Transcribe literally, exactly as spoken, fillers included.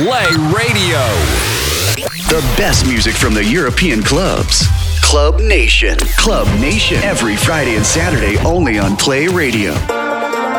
Play Radio. The best music from the European clubs. Club Nation. Club Nation. Every Friday and Saturday only on Play Radio.